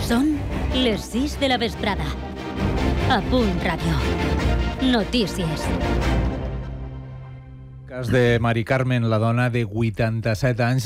Són les 6 de la vesprada. A Punt Ràdio. Notícies. Cas de Mari Carmen, la dona de 87 anys